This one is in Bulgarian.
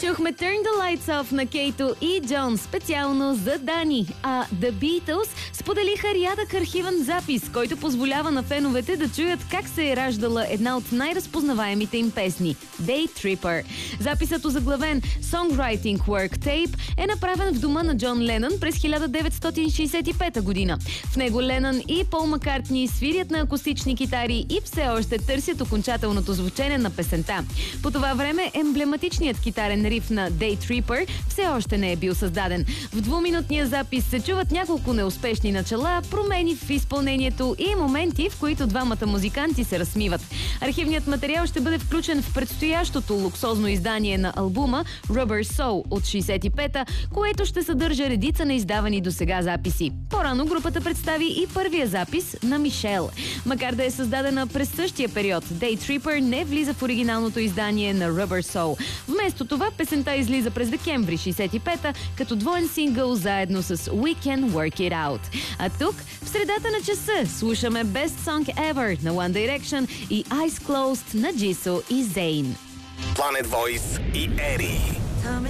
Чухме Turn the Lights Off на Кейто и Джон специално за Дани, а The Beatles споделиха рядък архивен запис, който позволява на феновете да чуят как се е раждала една от най-разпознаваемите им песни – Day Tripper. Записът, озаглавен Songwriting Work Tape, е направен в дома на Джон Ленън през 1965 година. В него Ленън и Пол Маккартни свирят на акустични китари и все още търсят окончателното звучене на песента. По това време емблематичният китарен риф на Day Tripper все още не е бил създаден. В двуминутния запис се чуват няколко неуспешни начала, промени в изпълнението и моменти, в които двамата музиканти се разсмиват. Архивният материал ще бъде включен в предстоящото луксозно издание на албума Rubber Soul от 65-та, което ще съдържа редица на издавани досега записи. По-рано групата представи и първия запис на Мишел. Макар да е създадена през същия период, Day Tripper не влиза в оригиналното издание на Rubber Soul. Вместо това песента излиза през декември 65-та като двоен сингъл заедно с We Can Work It Out. А тук, в средата на часа, слушаме Best Song Ever на One Direction и Eyes Closed на Jisoo и Zayn. Planet Voice и Ери.